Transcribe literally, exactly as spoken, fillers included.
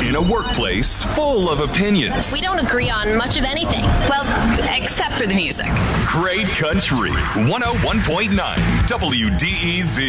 In a workplace full of opinions. We don't agree on much of anything. Well, except for the music. Great Country one oh one point nine W D E Z.